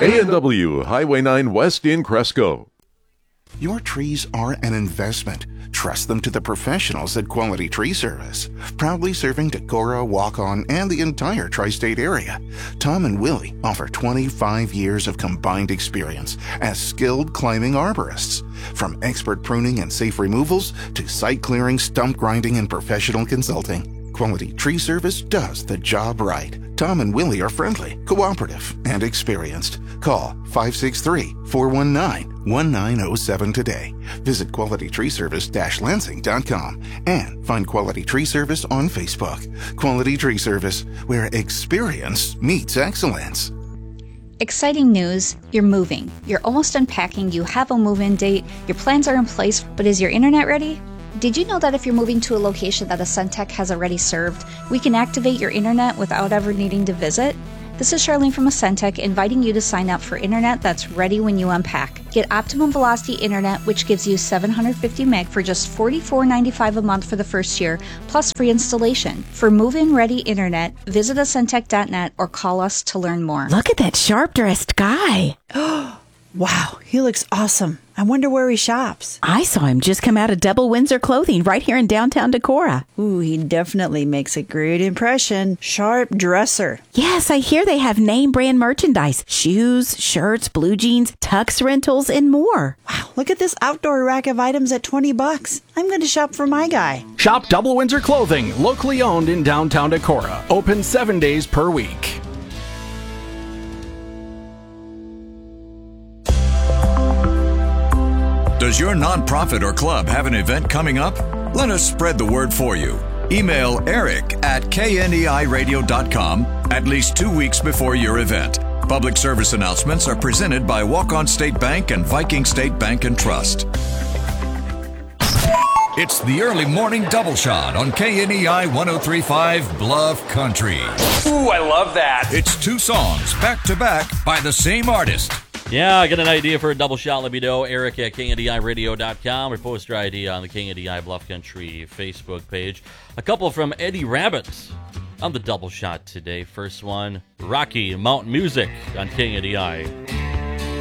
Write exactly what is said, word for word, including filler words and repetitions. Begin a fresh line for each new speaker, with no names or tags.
A and W, Highway nine West in Cresco.
Your trees are an investment. Trust them to the professionals at Quality Tree Service. Proudly serving Decorah, Waukon, and the entire tri-state area, Tom and Willie offer twenty-five years of combined experience as skilled climbing arborists. From expert pruning and safe removals to site clearing, stump grinding, and professional consulting, Quality Tree Service does the job right. Tom and Willie are friendly, cooperative, and experienced. Call five six three, four one nine, one nine zero seven today. Visit quality tree service dash lansing dot com and find Quality Tree Service on Facebook. Quality Tree Service, where experience meets excellence.
Exciting news, you're moving. You're almost unpacking, you have a move-in date, your plans are in place, but is your internet ready? Did you know that if you're moving to a location that a Suntech has already served, we can activate your internet without ever needing to visit? This is Charlene from Ascentech inviting you to sign up for internet that's ready when you unpack. Get Optimum Velocity Internet, which gives you seven hundred fifty meg for just forty-four dollars and ninety-five cents a month for the first year, plus free installation. For move-in ready internet, visit ascentech dot net or call us to learn more.
Look at that sharp-dressed guy.
Wow, he looks awesome. I wonder where he shops.
I saw him just come out of Double Windsor Clothing right here in downtown Decorah.
Ooh, he definitely makes a great impression. Sharp dresser.
Yes, I hear they have name brand merchandise. Shoes, shirts, blue jeans, tux rentals, and more.
Wow, look at this outdoor rack of items at twenty bucks. I'm going to shop for my guy.
Shop Double Windsor Clothing, locally owned in downtown Decorah. Open seven days per week.
Does your nonprofit or club have an event coming up? Let us spread the word for you. Email Eric at K N E I radio dot com at least two weeks before your event. Public service announcements are presented by Waukon State Bank and Viking State Bank and Trust. It's the early morning double shot on K N E I one oh three point five Bluff Country.
Ooh, I love that.
It's two songs back to back by the same artist.
Yeah, get an idea for a double shot, let me know. Eric at K N D I radio dot com or post your idea on the K N D I Bluff Country Facebook page. A couple from Eddie Rabbits on the double shot today. First one, Rocky Mountain Music on K N D I.